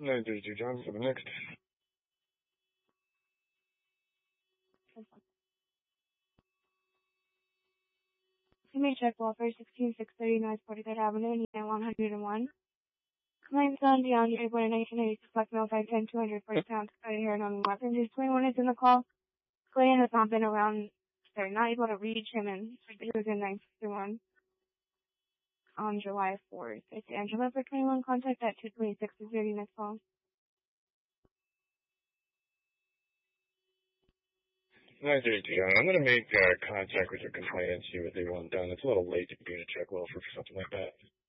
932 John for the next. You may check welfare 16630 North 43rd Avenue, Unit 101. Claims on beyond your airport in 1986, black male 5'10", 240 pounds, carried hair, non weapons. He's 21 is in the call. Clay has not been around, they're not able to reach him, and he was in 961 on July 4th. It's Angela for 21, contact at 226 is your next call. 932 John, I'm going to make contact with your complaint and see what they want done. It's a little late to be to check welfare for something like that.